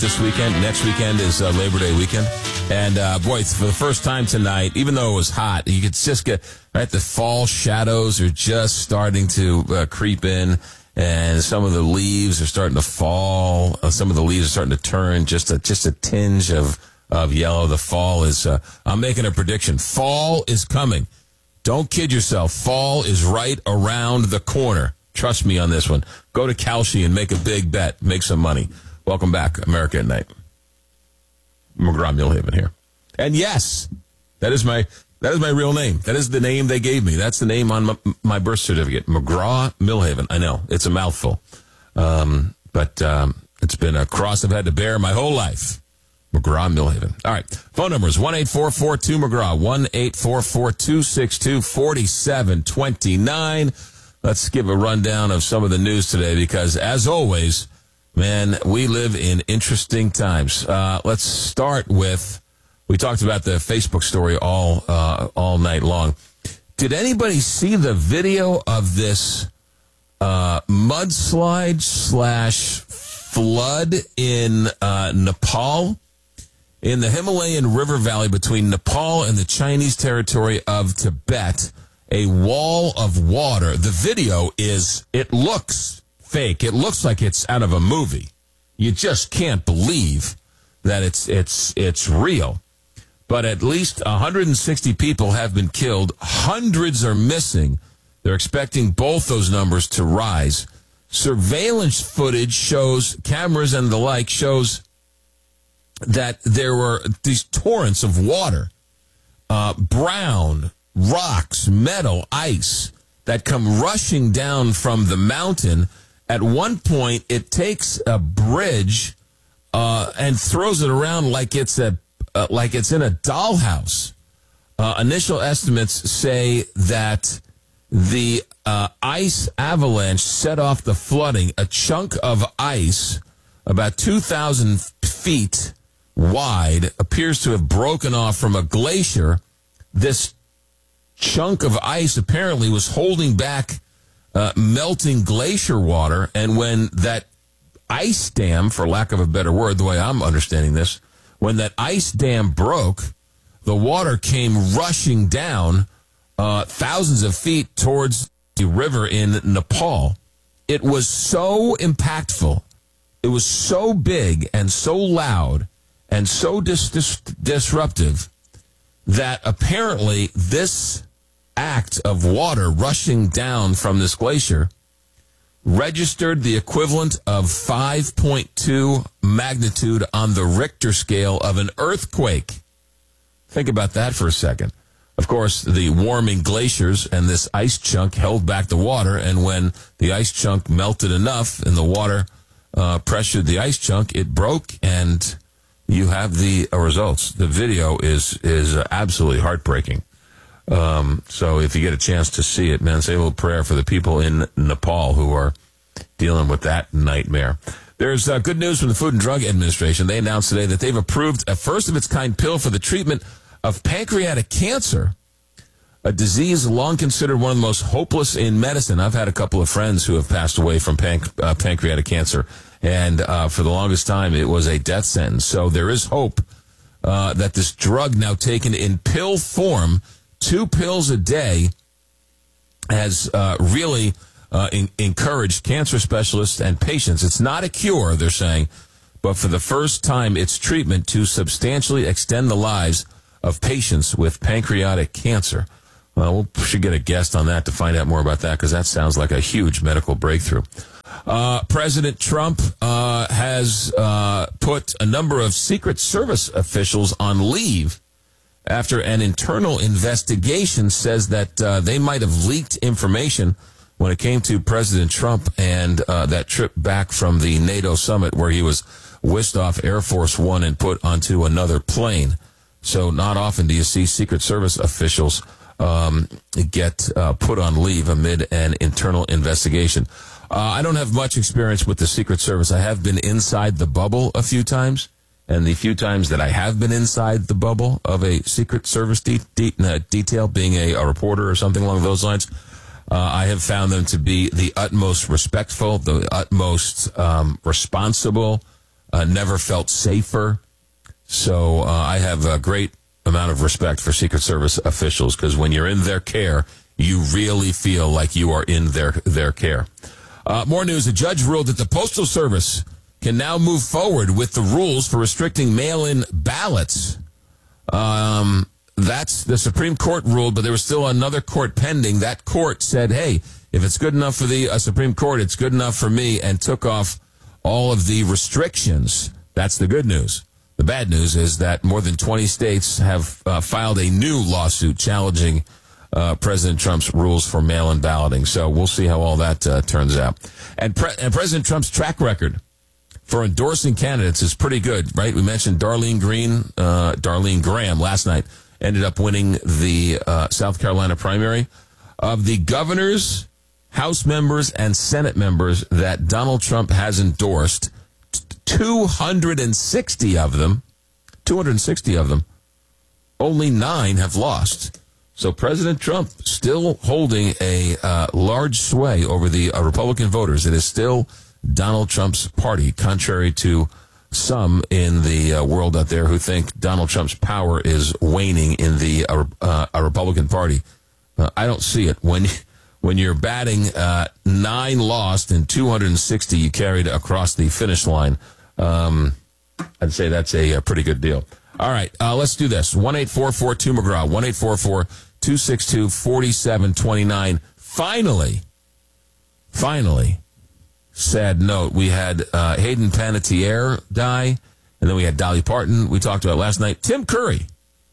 this weekend. Next weekend is Labor Day weekend. And, boy, for the first time tonight, even though it was hot, you could just get, right, the fall shadows are just starting to creep in. And some of the leaves are starting to fall. Some of the leaves are starting to turn just a tinge of yellow. The fall is, I'm making a prediction. Fall is coming. Don't kid yourself. Fall is right around the corner. Trust me on this one. Go to Kalshi and make a big bet. Make some money. Welcome back, America at Night. McGraw-Milhaven here. And yes, that is my real name. That is the name they gave me. That's the name on my birth certificate. McGraw-Milhaven. I know, it's a mouthful. But it's been a cross I've had to bear my whole life. McGraw-Milhaven. All right. Phone number is 1-844-2-McGraw. 1-844-262-4729. Let's give a rundown of some of the news today because, as always, man, we live in interesting times. Let's start with, we talked about the Facebook story all night long. Did anybody see the video of this mudslide / flood in Nepal? In the Himalayan river valley between Nepal and the Chinese territory of Tibet, a wall of water. The video it looks fake. It looks like it's out of a movie. You just can't believe that it's real. But at least 160 people have been killed. Hundreds are missing. They're expecting both those numbers to rise. Surveillance footage shows, cameras and the like, shows that there were these torrents of water, brown, rocks, metal, ice that come rushing down from the mountain. At one point, it takes a bridge and throws it around like it's in a dollhouse. Initial estimates say that the ice avalanche set off the flooding. A chunk of ice, about 2,000 feet wide, appears to have broken off from a glacier. This chunk of ice apparently was holding back melting glacier water, and when that ice dam, for lack of a better word, the way I'm understanding this, when that ice dam broke, the water came rushing down thousands of feet towards the river in Nepal. It was so impactful. It was so big and so loud and so disruptive that apparently this act of water rushing down from this glacier registered the equivalent of 5.2 magnitude on the Richter scale of an earthquake. Think about that for a second. Of course, the warming glaciers and this ice chunk held back the water, and when the ice chunk melted enough and the water pressured the ice chunk, it broke, and you have the results. The video is absolutely heartbreaking. So if you get a chance to see it, man, say a little prayer for the people in Nepal who are dealing with that nightmare. There's good news from the Food and Drug Administration. They announced today that they've approved a first-of-its-kind pill for the treatment of pancreatic cancer, a disease long considered one of the most hopeless in medicine. I've had a couple of friends who have passed away from pancreatic cancer, and for the longest time it was a death sentence. So there is hope that this drug, now taken in pill form, 2 pills a day, has really encouraged cancer specialists and patients. It's not a cure, they're saying, but for the first time, it's treatment to substantially extend the lives of patients with pancreatic cancer. Well, we should get a guest on that to find out more about that, because that sounds like a huge medical breakthrough. President Trump has put a number of Secret Service officials on leave after an internal investigation says that they might have leaked information when it came to President Trump and that trip back from the NATO summit where he was whisked off Air Force One and put onto another plane. So not often do you see Secret Service officials get put on leave amid an internal investigation. I don't have much experience with the Secret Service. I have been inside the bubble a few times, and the few times that I have been inside the bubble of a Secret Service detail, being a reporter or something along those lines, I have found them to be the utmost respectful, the utmost responsible, never felt safer. So I have a great amount of respect for Secret Service officials, because when you're in their care, you really feel like you are in their care. More news. A judge ruled that the Postal Service can now move forward with the rules for restricting mail-in ballots. That's the Supreme Court ruled, but there was still another court pending. That court said, hey, if it's good enough for the Supreme Court, it's good enough for me, and took off all of the restrictions. That's the good news. The bad news is that more than 20 states have filed a new lawsuit challenging President Trump's rules for mail-in balloting. So we'll see how all that turns out. And President Trump's track record for endorsing candidates is pretty good, right? We mentioned Darlene Graham last night ended up winning the South Carolina primary. Of the governors, House members, and Senate members that Donald Trump has endorsed, 260 of them, only 9 have lost. So President Trump still holding a large sway over the Republican voters. It is still Donald Trump's party, contrary to some in the world out there who think Donald Trump's power is waning in the Republican Party. I don't see it. When you're batting 9 lost and 260 you carried across the finish line, I'd say that's a pretty good deal. All right, let's do this. 1-844-2-McGraw, 1-844-262-4729. Finally, sad note, we had Hayden Panettiere die, and then we had Dolly Parton, we talked about last night. Tim Curry,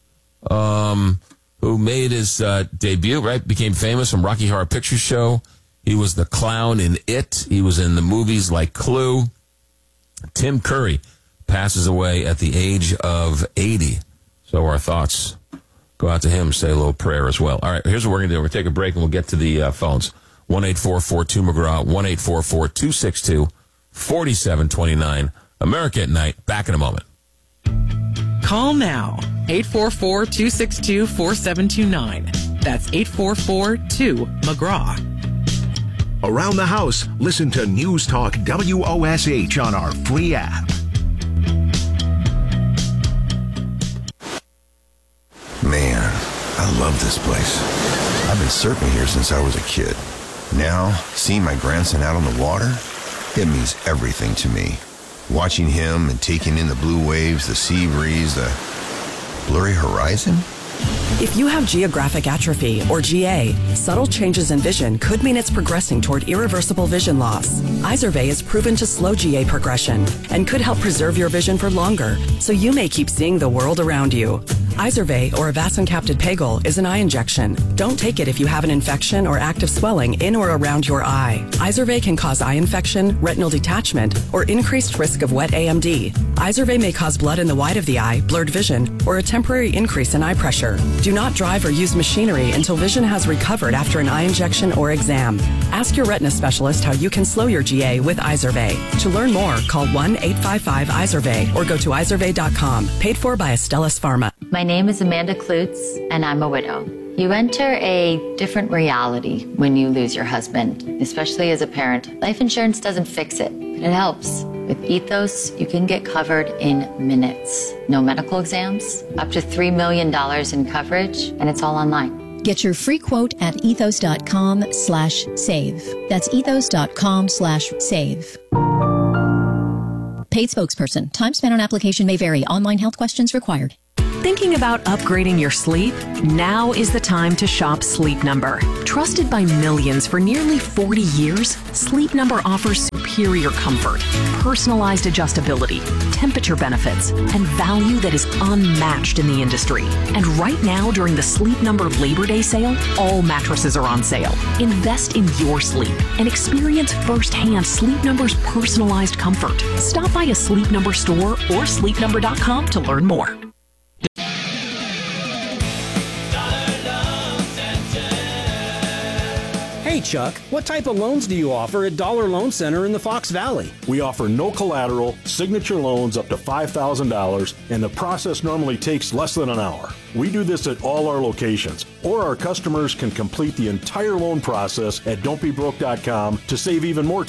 who made his debut, right, became famous from Rocky Horror Picture Show. He was the clown in It. He was in the movies like Clue. Tim Curry passes away at the age of 80. So our thoughts go out to him. Say a little prayer as well. All right, here's what we're going to do. We're going to take a break and we'll get to the phones. 1-844-2-McGraw, 1-844-262-4729. America at Night. Back in a moment. Call now. 844-262-4729. That's 844-2-McGraw. Around the house, listen to News Talk WOSH on our free app. Man, I love this place. I've been surfing here since I was a kid. Now, seeing my grandson out on the water, it means everything to me. Watching him and taking in the blue waves, the sea breeze, the blurry horizon. If you have geographic atrophy, or GA, subtle changes in vision could mean it's progressing toward irreversible vision loss. Izervay is proven to slow GA progression and could help preserve your vision for longer, so you may keep seeing the world around you. Izervay, or avacincaptad pegol, is an eye injection. Don't take it if you have an infection or active swelling in or around your eye. Izervay can cause eye infection, retinal detachment, or increased risk of wet AMD. Izervay may cause blood in the white of the eye, blurred vision, or a temporary increase in eye pressure. Do not drive or use machinery until vision has recovered after an eye injection or exam. Ask your retina specialist how you can slow your GA with Izervay. To learn more, call 1-855-IZERVAY or go to izervay.com. Paid for by Astellas Pharma. My name is Amanda Klutz, and I'm a widow. You enter a different reality when you lose your husband, especially as a parent. Life insurance doesn't fix it, but it helps. With Ethos, you can get covered in minutes. No medical exams, up to $3 million in coverage, and it's all online. Get your free quote at ethos.com/save. That's ethos.com/save. Paid spokesperson. Time spent on application may vary. Online health questions required. Thinking about upgrading your sleep? Now is the time to shop Sleep Number. Trusted by millions for nearly 40 years, Sleep Number offers superior comfort, personalized adjustability, temperature benefits, and value that is unmatched in the industry. And right now, during the Sleep Number Labor Day sale, all mattresses are on sale. Invest in your sleep and experience firsthand Sleep Number's personalized comfort. Stop by a Sleep Number store or sleepnumber.com to learn more. Hey Chuck, what type of loans do you offer at Dollar Loan Center in the Fox Valley? We offer no collateral, signature loans up to $5,000, and the process normally takes less than an hour. We do this at all our locations, or our customers can complete the entire loan process at don'tbebroke.com to save even more time.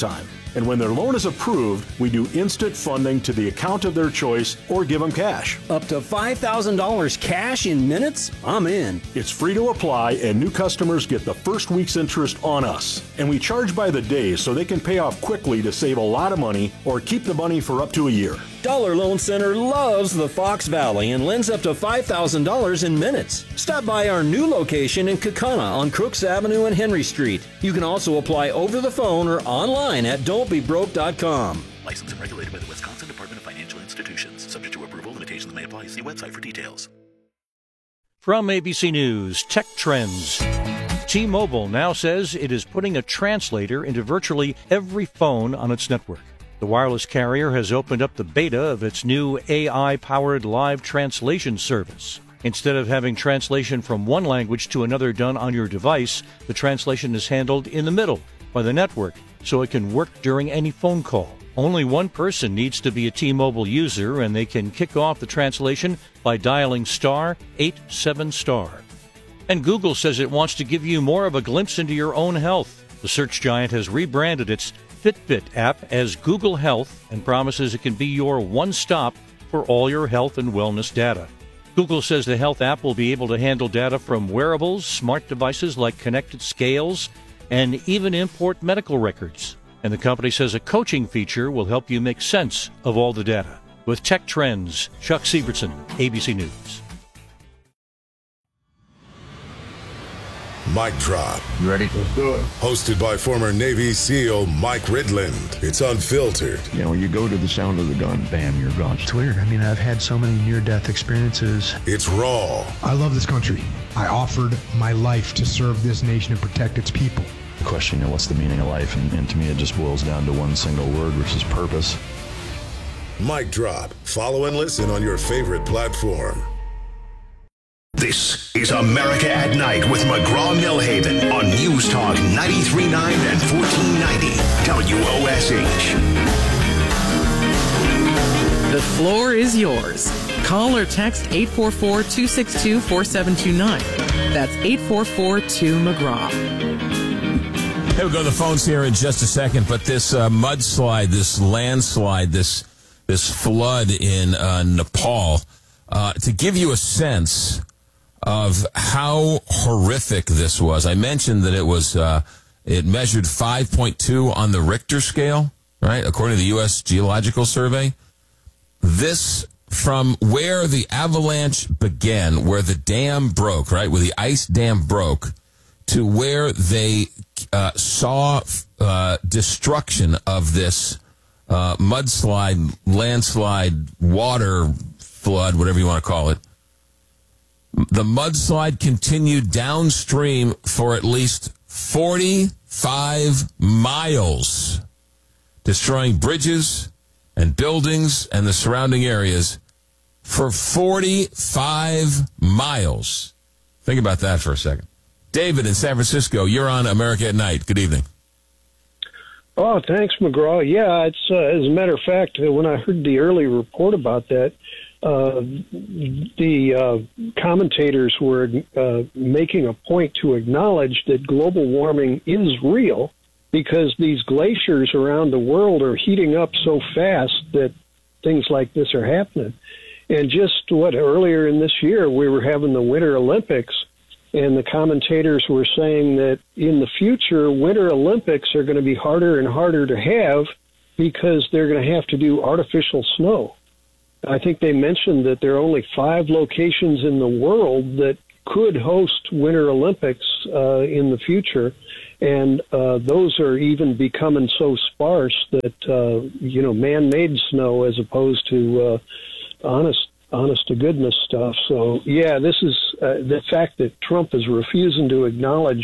And when their loan is approved, we do instant funding to the account of their choice or give them cash. Up to $5,000 cash in minutes? I'm in. It's free to apply, and new customers get the first week's interest on us. And we charge by the day so they can pay off quickly to save a lot of money or keep the money for up to a year. Dollar Loan Center loves the Fox Valley and lends up to $5,000 in minutes. Stop by our new location in Kaukauna on Crooks Avenue and Henry Street. You can also apply over the phone or online at don'tbebroke.com. Licensed and regulated by the Wisconsin Department of Financial Institutions. Subject to approval, limitations may apply. See website for details. From ABC News, Tech Trends. T-Mobile now says it is putting a translator into virtually every phone on its network. The wireless carrier has opened up the beta of its new AI-powered live translation service. Instead of having translation from one language to another done on your device, the translation is handled in the middle by the network, so it can work during any phone call. Only one person needs to be a T-Mobile user, and they can kick off the translation by dialing *87*. And Google says it wants to give you more of a glimpse into your own health. The search giant has rebranded its Fitbit app as Google Health and promises it can be your one-stop for all your health and wellness data. Google says the health app will be able to handle data from wearables, smart devices like connected scales, and even import medical records. And the company says a coaching feature will help you make sense of all the data. With Tech Trends, Chuck Sievertson, ABC News. Mic Drop. You ready? Let's do it. Hosted by former Navy SEAL Mike Ridland. It's unfiltered. You know, you go to the sound of the gun, bam, you're gone. It's weird. I mean, I've had so many near-death experiences. It's raw. I love this country. I offered my life to serve this nation and protect its people. The question, you know, what's the meaning of life? And to me, it just boils down to one single word, which is purpose. Mic Drop. Follow and listen on your favorite platform. This is America at Night with McGraw-Milhaven on News Talk 93.9 and 1490 WOSH. The floor is yours. Call or text 844-262-4729. That's 844-2-McGraw. Hey, we'll go to the phones here in just a second, but this mudslide, this landslide, this flood in Nepal, to give you a sense of how horrific this was. I mentioned that it was it measured 5.2 on the Richter scale, right? According to the U.S. Geological Survey. This, from where the avalanche began, where the dam broke, right, where the ice dam broke, to where they saw destruction of this mudslide, landslide, water flood, whatever you want to call it. The mudslide continued downstream for at least 45 miles, destroying bridges and buildings and the surrounding areas for 45 miles. Think about that for a second. David in San Francisco, you're on America at Night. Good evening. Oh, thanks, McGraw. Yeah, it's as a matter of fact, when I heard the early report about that, the commentators were making a point to acknowledge that global warming is real because these glaciers around the world are heating up so fast that things like this are happening. And just earlier in this year, we were having the Winter Olympics, and the commentators were saying that in the future, Winter Olympics are going to be harder and harder to have because they're going to have to do artificial snow. I think they mentioned that there are only 5 locations in the world that could host Winter Olympics in the future, and those are even becoming so sparse that, man-made snow as opposed to honest-to-goodness stuff. So, yeah, this is the fact that Trump is refusing to acknowledge,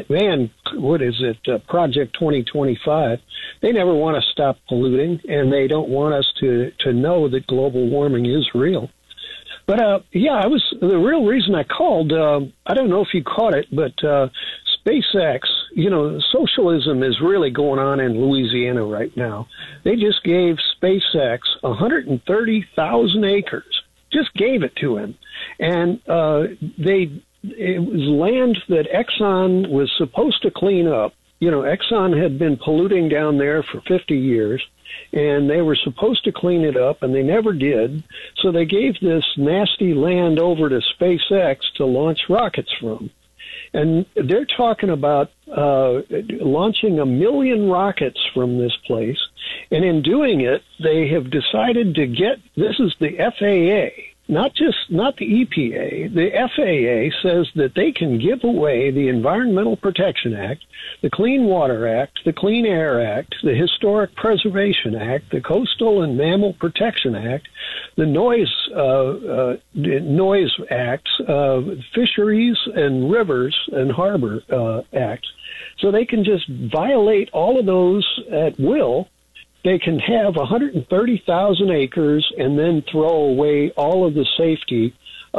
Project 2025. They never want to stop polluting, and they don't want us to know that global warming is real. But, the real reason I called, I don't know if you caught it, but SpaceX, socialism is really going on in Louisiana right now. They just gave SpaceX 130,000 acres. Just gave it to him. And it was land that Exxon was supposed to clean up. Exxon had been polluting down there for 50 years, and they were supposed to clean it up, and they never did. So they gave this nasty land over to SpaceX to launch rockets from. And they're talking about launching 1 million rockets from this place. And in doing it, they have decided to get, this is the FAA, not the EPA. The FAA says that they can give away the Environmental Protection Act, the Clean Water Act, the Clean Air Act, the Historic Preservation Act, the Coastal and Mammal Protection Act, the Noise Acts, Fisheries and Rivers and Harbor Acts. So they can just violate all of those at will. They can have 130,000 acres and then throw away all of the safety,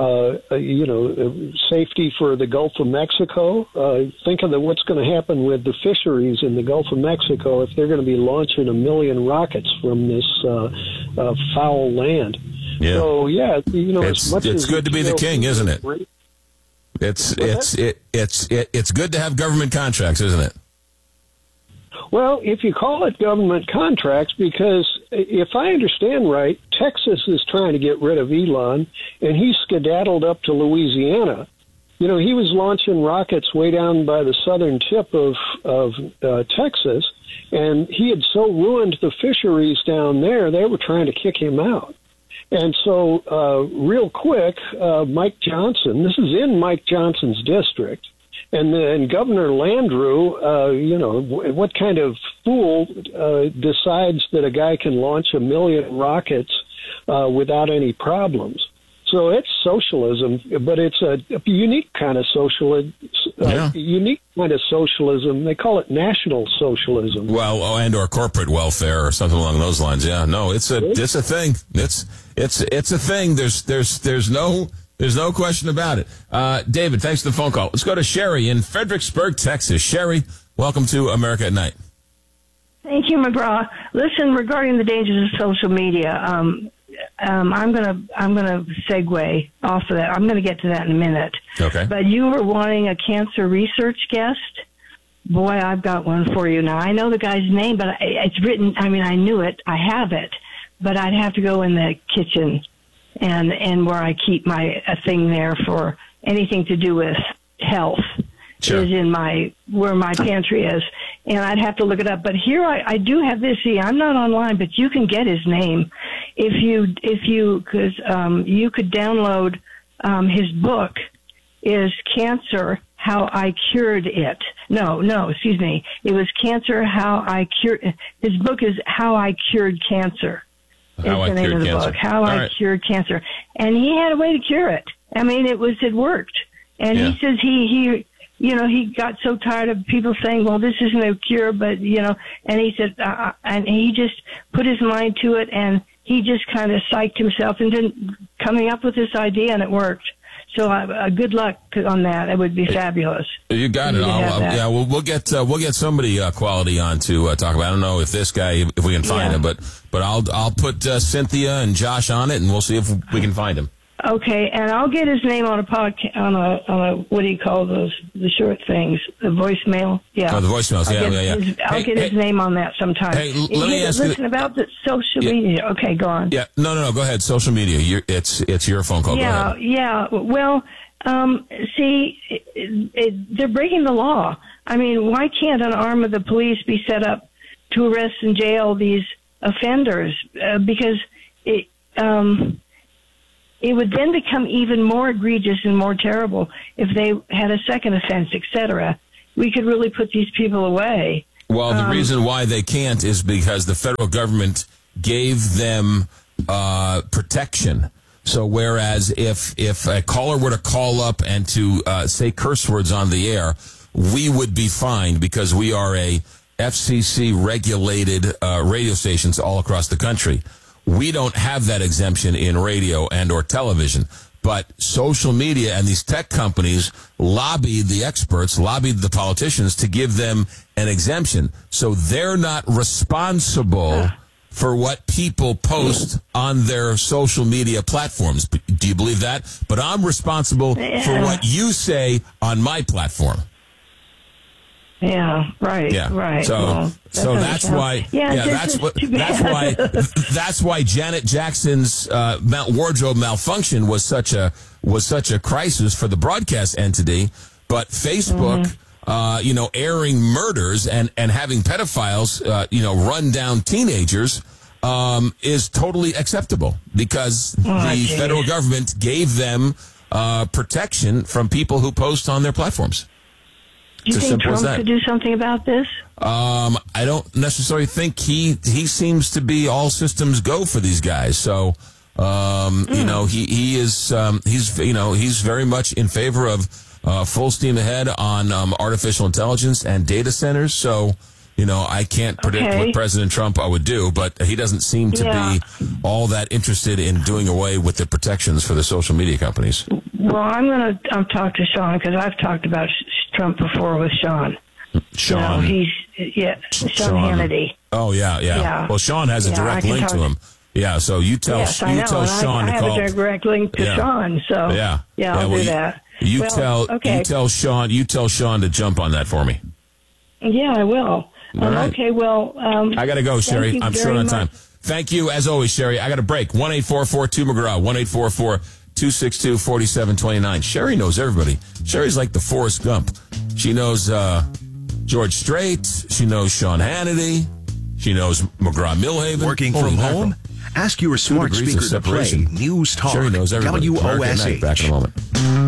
safety for the Gulf of Mexico. Think of what's going to happen with the fisheries in the Gulf of Mexico if they're going to be launching 1 million rockets from this foul land. Yeah. So it's good to be the king, isn't it? It's good to have government contracts, isn't it? Well, if you call it government contracts, because if I understand right, Texas is trying to get rid of Elon, and he skedaddled up to Louisiana. He was launching rockets way down by the southern tip of Texas, and he had so ruined the fisheries down there, they were trying to kick him out. And so, real quick, Mike Johnson, this is in Mike Johnson's district, and Governor Landrieu, what kind of fool decides that a guy can launch 1 million rockets without any problems? So it's socialism, but it's a unique kind of socialism. Unique kind of socialism. They call it national socialism. Well, and or corporate welfare or something along those lines. Yeah, no, it's a thing. It's a thing. There's no question about it. David, thanks for the phone call. Let's go to Sherry in Fredericksburg, Texas. Sherry, welcome to America at Night. Thank you, McGraw. Listen, regarding the dangers of social media, I'm gonna segue off of that. I'm gonna get to that in a minute. Okay. But you were wanting a cancer research guest. Boy, I've got one for you now. I know the guy's name, but it's written. I mean, I knew it. I have it, but I'd have to go in the kitchen and where I keep my thing there for anything to do with health. Sure. Is in where my pantry is, and I'd have to look it up. But here I do have this. See, I'm not online, but you can get his name if you because you could download his book. Is Cancer How I Cured It? No, excuse me. It was Cancer How I Cured. His book is How I Cured Cancer. How I Cured Cancer. How I Cured Cancer, and he had a way to cure it. I mean, it worked. And he says he got so tired of people saying, well, this isn't a cure, but, and he said, and he just put his mind to it, and he just kind of psyched himself into coming up with this idea, and it worked. So good luck on that. It would be fabulous. You got it. We'll get somebody quality on to talk about. I don't know if this guy, if we can find him, but I'll put Cynthia and Josh on it, and we'll see if we can find him. Okay, and I'll get his name on a podcast, on a what do you call those, the short things, the voicemail? Yeah. Oh, the voicemails, I'll get his name on that sometime. Hey, let me ask you. Listen about the social media. Okay, go on. Yeah, no, go ahead. Social media, it's your phone call. Go ahead. Yeah. Well, see, they're breaking the law. I mean, why can't an arm of the police be set up to arrest and jail these offenders? Because it would then become even more egregious and more terrible if they had a second offense, etc. We could really put these people away. Well, the reason why they can't is because the federal government gave them protection. So whereas if a caller were to call up and to say curse words on the air, we would be fined because we are a FCC-regulated radio stations all across the country. We don't have that exemption in radio and or television, but social media and these tech companies lobbied the experts, lobbied the politicians to give them an exemption. So they're not responsible for what people post on their social media platforms. Do you believe that? But I'm responsible for what you say on my platform. Yeah, right. Yeah, right. So, Well, that's why. Yeah, That's why Janet Jackson's wardrobe malfunction was such a crisis for the broadcast entity. But Facebook, airing murders and having pedophiles, run down teenagers, is totally acceptable because the federal government gave them protection from people who post on their platforms. Do you think Trump could do something about this? I don't necessarily think he seems to be all systems go for these guys. So, he's very much in favor of full steam ahead on artificial intelligence and data centers. So, I can't predict what President Trump would do, but he doesn't seem to be all that interested in doing away with the protections for the social media companies. Well, I'm going to talk to Sean because I've talked about Trump before with Sean. Sean Sean Hannity. Oh, yeah. Well, Sean has a direct link to him. Yeah, so you tell Sean I to call. I have a direct link to Sean, so I'll do that. You tell Sean to jump on that for me. Yeah, I will. Right. Okay, well, I got to go, Sherry. I'm short on time. Thank you, as always, Sherry. I got a break. 1-844-2-McGraw, 1-844-262-4729. Sherry knows everybody. Sherry's like the Forrest Gump. She knows George Strait. She knows Sean Hannity. She knows McGraw-Milhaven. Working from home? Ask your smart speaker to play News Talk. Sherry knows everybody. WOSH. Back in a moment.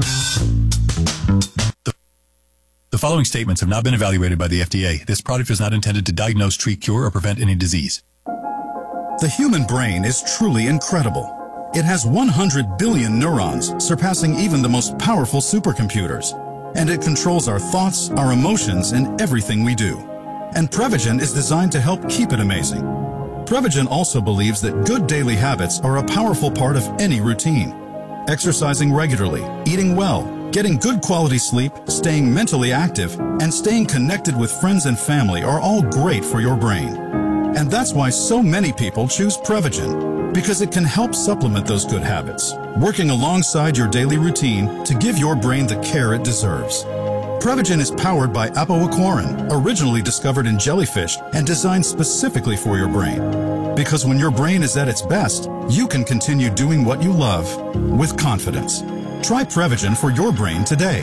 The following statements have not been evaluated by the FDA. This product is not intended to diagnose, treat, cure, or prevent any disease. The human brain is truly incredible. It has 100 billion neurons, surpassing even the most powerful supercomputers. And it controls our thoughts, our emotions, and everything we do. And Prevagen is designed to help keep it amazing. Prevagen also believes that good daily habits are a powerful part of any routine. Exercising regularly, eating well, getting good quality sleep, staying mentally active, and staying connected with friends and family are all great for your brain. And that's why so many people choose Prevagen, because it can help supplement those good habits, working alongside your daily routine to give your brain the care it deserves. Prevagen is powered by apoaquarin, originally discovered in jellyfish and designed specifically for your brain. Because when your brain is at its best, you can continue doing what you love with confidence. Try Prevagen for your brain today.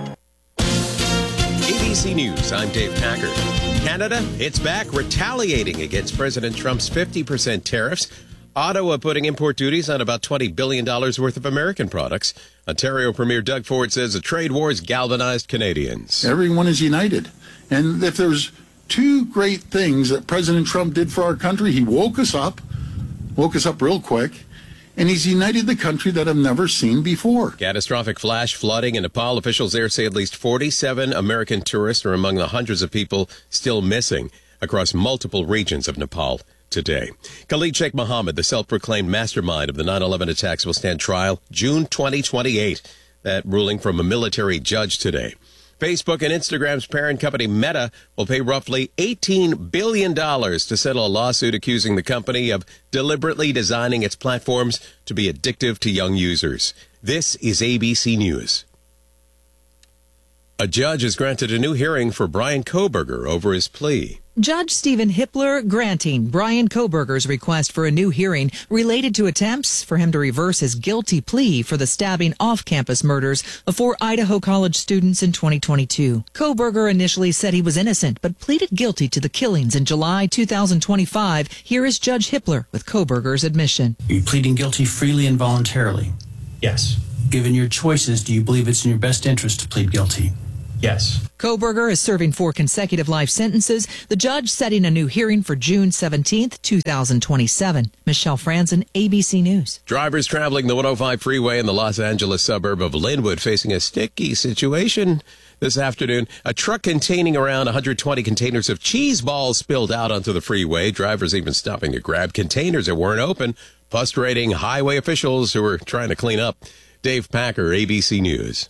ABC News, I'm Dave Packard. Canada, it's back retaliating against President Trump's 50% tariffs. Ottawa putting import duties on about $20 billion worth of American products. Ontario Premier Doug Ford says the trade wars galvanized Canadians. Everyone is united. And if there's two great things that President Trump did for our country, he woke us up real quick, and he's united the country that I've never seen before. Catastrophic flash flooding in Nepal. Officials there say at least 47 American tourists are among the hundreds of people still missing across multiple regions of Nepal today. Khalid Sheikh Mohammed, the self-proclaimed mastermind of the 9/11 attacks, will stand trial June 2028. That ruling from a military judge today. Facebook and Instagram's parent company Meta will pay roughly $18 billion to settle a lawsuit accusing the company of deliberately designing its platforms to be addictive to young users. This is ABC News. A judge has granted a new hearing for Bryan Kohberger over his plea. Judge Stephen Hippler granting Bryan Kohberger's request for a new hearing related to attempts for him to reverse his guilty plea for the stabbing off-campus murders of 4 Idaho College students in 2022. Kohberger initially said he was innocent, but pleaded guilty to the killings in July 2025. Here is Judge Hippler with Kohberger's admission. Are you pleading guilty freely and voluntarily? Yes. Given your choices, do you believe it's in your best interest to plead guilty? Yes. Kohberger is serving 4 consecutive life sentences. The judge setting a new hearing for June 17th, 2027. Michelle Franzen, ABC News. Drivers traveling the 105 freeway in the Los Angeles suburb of Linwood facing a sticky situation this afternoon. A truck containing around 120 containers of cheese balls spilled out onto the freeway. Drivers even stopping to grab containers that weren't open, frustrating highway officials who were trying to clean up. Dave Packer, ABC News.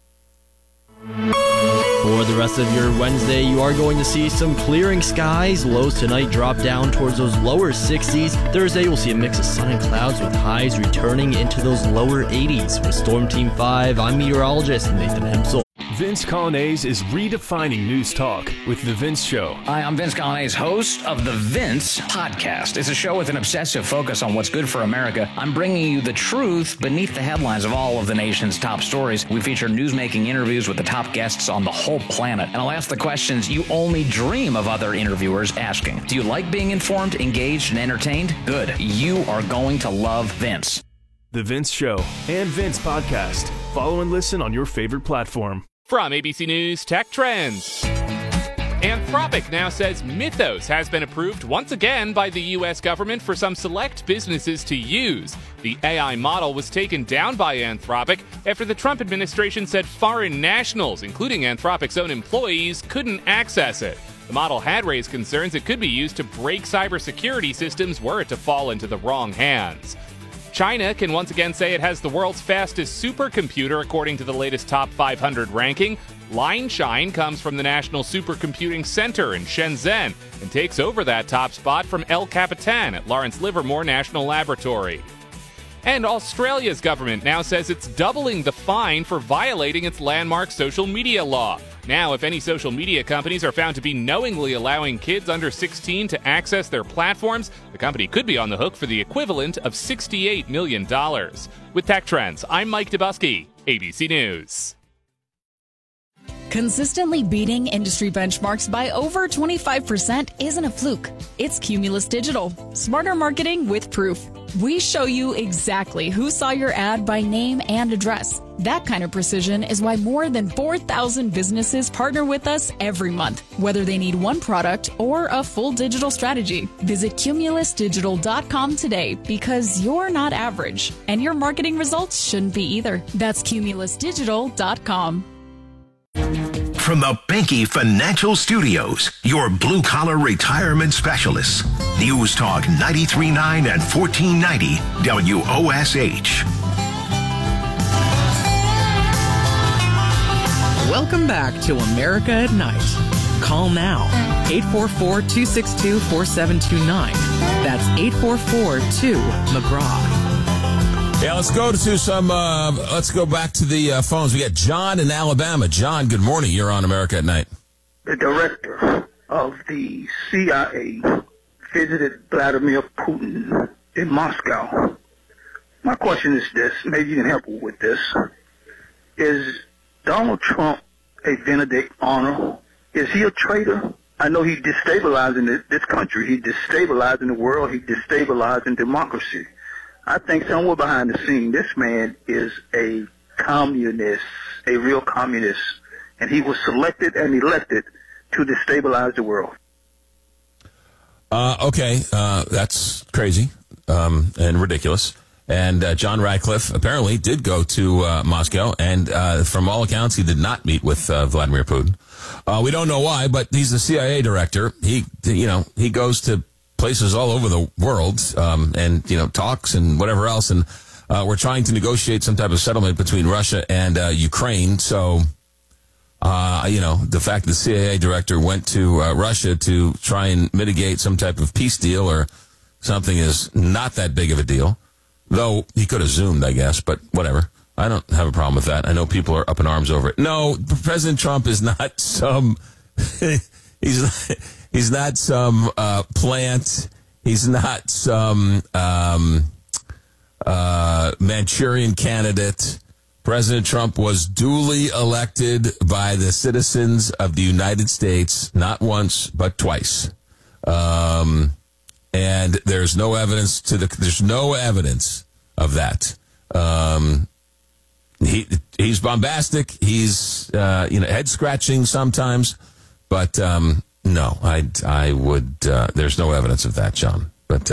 For the rest of your Wednesday, you are going to see some clearing skies. Lows tonight drop down towards those lower 60s. Thursday, we'll see a mix of sun and clouds with highs returning into those lower 80s. With Storm Team 5, I'm meteorologist Nathan Hempsel. Vince Colonnese is redefining news talk with The Vince Show. Hi, I'm Vince Colonnese, host of The Vince Podcast. It's a show with an obsessive focus on what's good for America. I'm bringing you the truth beneath the headlines of all of the nation's top stories. We feature newsmaking interviews with the top guests on the whole planet. And I'll ask the questions you only dream of other interviewers asking. Do you like being informed, engaged, and entertained? Good. You are going to love Vince. The Vince Show and Vince Podcast. Follow and listen on your favorite platform. From ABC News Tech Trends. Anthropic now says Mythos has been approved once again by the U.S. government for some select businesses to use. The AI model was taken down by Anthropic after the Trump administration said foreign nationals, including Anthropic's own employees, couldn't access it. The model had raised concerns it could be used to break cybersecurity systems were it to fall into the wrong hands. China can once again say it has the world's fastest supercomputer according to the latest Top 500 ranking. Lineshine comes from the National Supercomputing Center in Shenzhen and takes over that top spot from El Capitan at Lawrence Livermore National Laboratory. And Australia's government now says it's doubling the fine for violating its landmark social media law. Now, if any social media companies are found to be knowingly allowing kids under 16 to access their platforms, the company could be on the hook for the equivalent of $68 million. With Tech Trends, I'm Mike Dubusky, ABC News. Consistently beating industry benchmarks by over 25% isn't a fluke. It's Cumulus Digital. Smarter marketing with proof. We show you exactly who saw your ad by name and address. That kind of precision is why more than 4,000 businesses partner with us every month, whether they need one product or a full digital strategy. Visit cumulusdigital.com today because you're not average, and your marketing results shouldn't be either. That's cumulusdigital.com. From the Banky Financial Studios, your blue-collar retirement specialists. News Talk 93.9 and 1490 WOSH. Welcome back to America at Night. Call now, 844-262-4729. That's 844-2-McGraw. Yeah, let's go back to the phones. We got John in Alabama. John, good morning. You're on America at Night. The director of the CIA visited Vladimir Putin in Moscow. My question is this, maybe you can help with this. Is Donald Trump a Benedict Arnold? Is he a traitor? I know he's destabilizing this country. He's destabilizing the world. He's destabilizing democracy. I think somewhere behind the scene, this man is a communist, a real communist, and he was selected and elected to destabilize the world. Okay, that's crazy and ridiculous. And John Radcliffe apparently did go to Moscow, and from all accounts, he did not meet with Vladimir Putin. We don't know why, but he's the CIA director. He goes to places all over the world, and talks and whatever else, and we're trying to negotiate some type of settlement between Russia and Ukraine. So, the fact that the CIA director went to Russia to try and mitigate some type of peace deal or something is not that big of a deal. Though he could have Zoomed, I guess, but whatever. I don't have a problem with that. I know people are up in arms over it. No, President Trump is not some. He's not some plant. He's not some Manchurian candidate. President Trump was duly elected by the citizens of the United States, not once, but twice. And there's no evidence there's no evidence of that. He's bombastic. He's, head scratching sometimes, but, no, I would, there's no evidence of that, John.